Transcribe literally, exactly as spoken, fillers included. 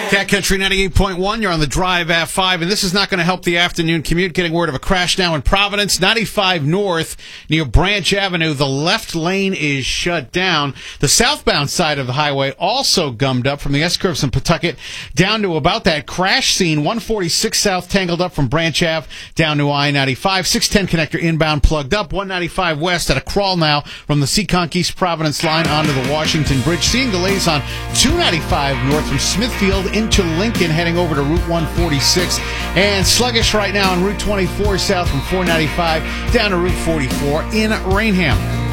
Cat Country ninety-eight point one, you're on the drive at five, and this is not going to help the afternoon commute. Getting word of a crash now in Providence, ninety-five North near Branch Avenue. The left lane is shut down. The southbound side of the highway also gummed up from the S-curves in Pawtucket down to about that crash scene. one forty-six South tangled up from Branch Ave down to I ninety-five. six ten connector inbound plugged up. one ninety-five West at a crawl now from the Seekonk East Providence line onto the Washington Bridge. Seeing delays on two ninety-five North from Smithfield into Lincoln, heading over to Route one forty-six, and sluggish right now on Route twenty-four south from four ninety-five down to Route forty-four in Rainham.